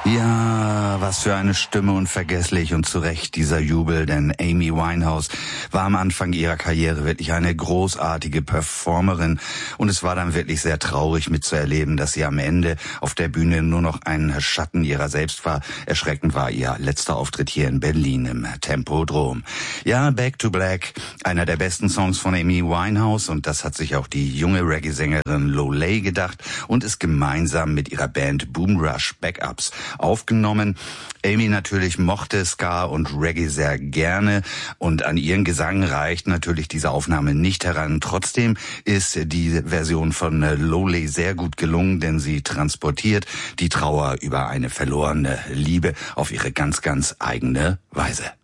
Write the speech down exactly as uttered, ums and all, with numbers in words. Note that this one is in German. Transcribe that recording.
Ja, was für eine Stimme, unvergesslich und zu Recht dieser Jubel, denn Amy Winehouse war am Anfang ihrer Karriere wirklich eine großartige Performerin und es war dann wirklich sehr traurig mitzuerleben, dass sie am Ende auf der Bühne nur noch ein Schatten ihrer selbst war. Erschreckend war ihr letzter Auftritt hier in Berlin im Tempodrom. Ja, Back to Black, einer der besten Songs von Amy Winehouse und das hat sich auch die junge Reggae-Sängerin Lolé gedacht und ist gemeinsam mit ihrer Band Boom Rush Backups aufgenommen. Amy natürlich mochte Ska und Reggae sehr gerne und an ihren Gesang reicht natürlich diese Aufnahme nicht heran. Trotzdem ist die Version von Lolé sehr gut gelungen, denn sie transportiert die Trauer über eine verlorene Liebe auf ihre ganz, ganz eigene Weise.